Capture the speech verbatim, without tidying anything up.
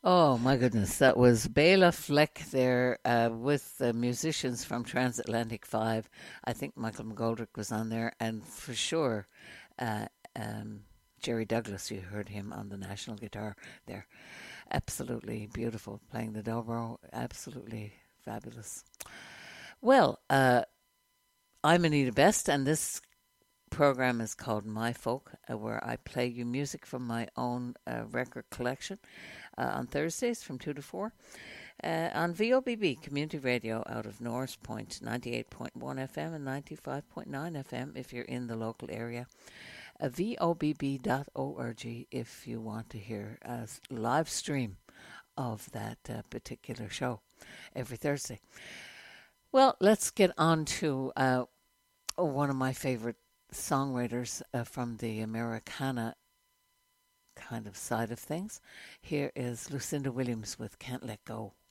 Oh my goodness, that was Bela Fleck there uh, with the musicians from Transatlantic Five. I think Michael McGoldrick was on there, and for sure, uh, um, Jerry Douglas. You heard him on the national guitar there. Absolutely beautiful, playing the dobro. Absolutely fabulous. Well, uh, I'm Anita Best, and this program is called My Folk, uh, where I play you music from my own uh, record collection uh, on Thursdays from two to four uh, on V O B B Community Radio out of Norris Point, ninety-eight point one F M and ninety-five point nine F M if you're in the local area. Uh, V O B B dot org if you want to hear a live stream of that uh, particular show every Thursday. Well, let's get on to uh, one of my favorite songwriters uh, from the Americana kind of side of things. Here is Lucinda Williams with Can't Let Go.